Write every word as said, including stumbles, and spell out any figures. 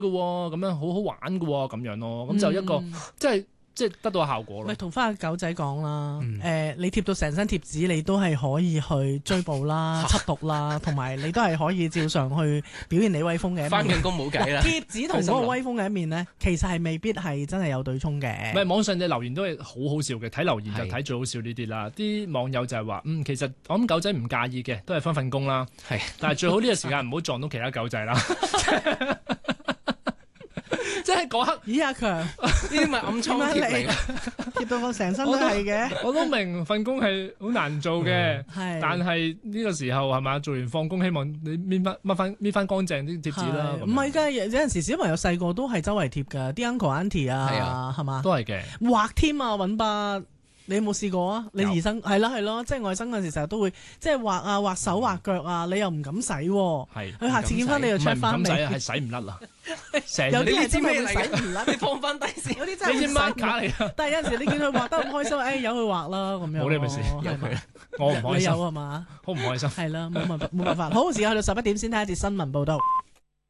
嘅喎，咁樣好好玩嘅喎，咁樣咯，咁就一個、 嗯、 即係即係得到效果咯。 咪同翻個狗仔講啦，誒、 嗯呃，你貼到成身貼紙，你都係可以去追捕啦、緝毒啦，同埋你都係可以照常去表現你威風嘅一面。 翻緊工冇計啦。 貼紙同嗰個威風嘅一面咧，其實係未必係真係有對沖嘅。 唔係網上嘅留言都係好好笑嘅，睇留言就睇最好笑呢啲啦。啲網友就係話，嗯，其實我諗狗仔唔介意嘅，都係分份工啦。係，但係最好呢個時間唔好撞到其他狗仔啦。即係嗰刻， 咦阿強，呢啲咪暗瘡貼嚟嘅， 貼到我成身都係嘅。 我都明份工係好難做嘅， 嗯、 但係呢個時候係嘛，做完放工希望你搣翻搣翻搣翻乾淨啲貼紙啦。 唔係㗎，有陣時小朋友細個都係周圍貼㗎，啲 uncle auntie 啊，係嘛、啊， 都係嘅， 畫添啊，揾筆。你有冇試過啊？你兒生係啦係咯，即係外甥嗰陣時成日都會即係畫啊畫手畫腳啊，你又唔敢洗喎。係，佢下次見翻你又 check 翻你。唔係唔敢洗，係洗唔甩啦。 有啲係真係會洗唔甩， 你放翻低先。 有啲真係會洗唔甩。但係有陣時你見佢畫得咁開心，誒由佢畫啦咁樣。 冇呢回事，由佢。我唔開心。 你有係嘛？ 好唔開心。 係啦，冇辦法冇辦法。好，時間去到十一點先睇一節新聞報道。